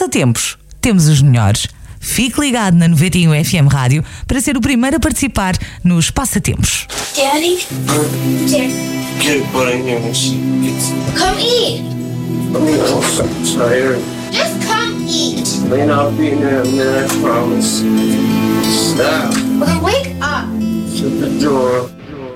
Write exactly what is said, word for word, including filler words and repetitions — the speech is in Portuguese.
passatempos, temos os melhores. Fique ligado na noventa e um F M Rádio para ser o primeiro a participar nos passatempos. Daddy? Dad. Get what I know when she gets Come eat. I'm so tired. Just come eat. May not be in there a minute, I promise. Stop. Well, then wake up. Shut the door.